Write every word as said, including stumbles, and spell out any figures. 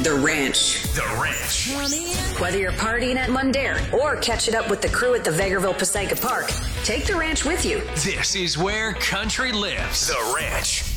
The Ranch. The Ranch. Whether you're partying at Mundare or catching up with the crew at the Vegreville Passaica Park, take The Ranch with you. This is where country lives. The Ranch.